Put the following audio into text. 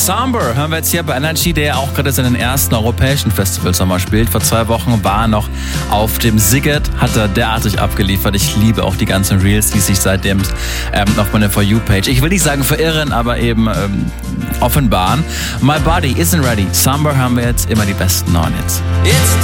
Somber hören wir jetzt hier bei Energy, der ja auch gerade seinen ersten europäischen Festivalsommer spielt. Vor 2 Wochen war er noch auf dem Siget, hat er derartig abgeliefert. Ich liebe auch die ganzen Reels, die sich seitdem auf meiner For You-Page, ich will nicht sagen verirren, aber eben offenbaren. My Body Isn't Ready. Somber hören wir jetzt, immer die besten neuen Hits.